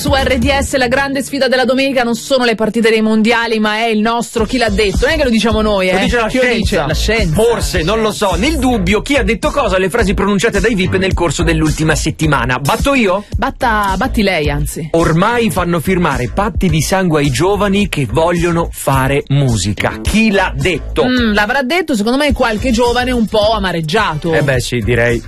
Su RDS la grande sfida della domenica non sono le partite dei mondiali, ma è il nostro chi l'ha detto. Non è che lo diciamo noi, Lo dice la chi lo scienza. dice? La scienza. Forse, non lo so. Nel dubbio, chi ha detto cosa alle frasi pronunciate dai VIP nel corso dell'ultima settimana? Batto io? Batti lei, anzi. Ormai fanno firmare patti di sangue ai giovani che vogliono fare musica. Chi l'ha detto? L'avrà detto, secondo me, qualche giovane un po' amareggiato. Eh beh, sì, direi.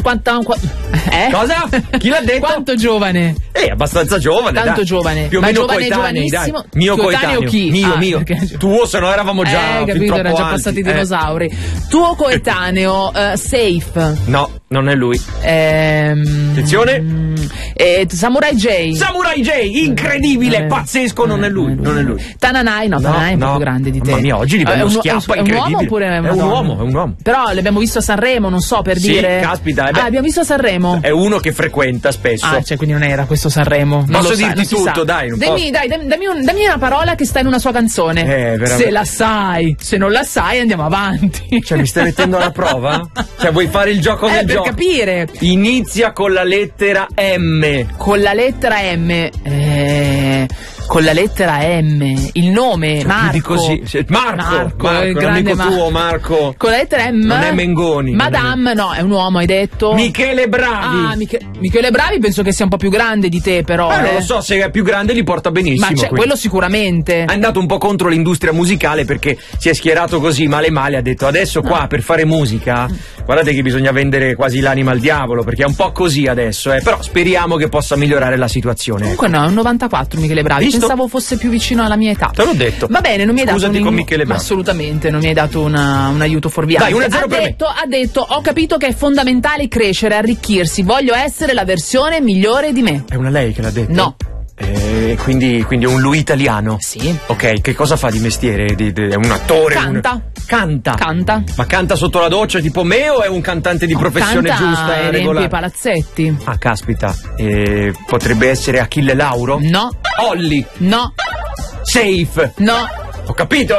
Cosa? Chi l'ha detto? Quanto giovane? Abbastanza giovane. Tanto dai. giovane. Più o Ma meno giovane coetanei, dai. giovanissimo? Mio Coetaneo coetaneo. chi? Mio. Perché... Tuo, se no eravamo già fin capito, troppo erano già avanti. passati i dinosauri. Tuo coetaneo, Safe. No, non è lui. Attenzione. Samurai J. Samurai J, incredibile, pazzesco, non è lui. Tananai, Tananai è un po' più grande di te. Mamma mia, oggi li prendo schiappa, è un uomo oppure è un uomo. Però l'abbiamo visto a Sanremo, non so, per sì, dire. Caspita, abbiamo visto a Sanremo. È uno che frequenta spesso. Cioè quindi non era questo Sanremo. Posso dirti tutto, dai. Dammi una parola che sta in una sua canzone. Veramente. Se la sai, se non la sai andiamo avanti. Cioè mi stai mettendo alla prova? Cioè vuoi fare il gioco del gioco? Per capire. Inizia con la lettera M. Con la lettera M. Con la lettera M, il nome, cioè, Marco. Marco, il grande amico tuo, Marco. Con la lettera M. Non è Mengoni. Madame, no, è un uomo, hai detto. Michele Bravi. Michele Bravi penso che sia un po' più grande di te, però. Non lo so, se è più grande li porta benissimo. Ma quello sicuramente. È andato un po' contro l'industria musicale perché si è schierato così male, ha detto adesso qua per fare musica, guardate che bisogna vendere quasi l'anima al diavolo, perché è un po' così adesso, però speriamo che possa migliorare la situazione. Comunque no, è un 94 Michele Bravi. Pensavo fosse più vicino alla mia età. Te l'ho detto. Va bene, non mi hai dato con Michele Bravi. Assolutamente, non mi hai dato un aiuto fuorviante. Dai, 1-0 per me. Ha detto, ho capito che è fondamentale crescere, arricchirsi, voglio essere la versione migliore di me. È una lei che l'ha detto? No. Quindi è un lui italiano? Sì. Ok, che cosa fa di mestiere? È un attore? Canta. Ma canta sotto la doccia tipo me o è un cantante di professione giusta e regolare? Riempie i palazzetti. Ah, caspita. Potrebbe essere Achille Lauro? No. Olli? No. Safe? No. Ho capito.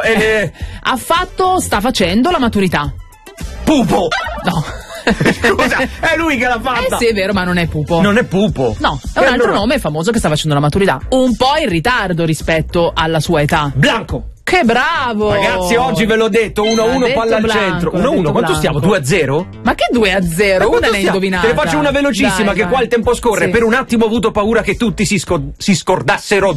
Sta facendo la maturità. Pupo? No. Scusa, è lui che l'ha fatta. Sì, è vero, ma non è Pupo. Non è Pupo? No, è un altro nome famoso che sta facendo la maturità. Un po' in ritardo rispetto alla sua età. Blanco. Che bravo! Ragazzi, oggi ve l'ho detto, 1-1 palla al centro. 1-1, quanto stiamo? 2-0? Ma che 2-0? Una l'hai indovinata. Te ne faccio una velocissima, che qua il tempo scorre. Sì. Per un attimo ho avuto paura che tutti si scordassero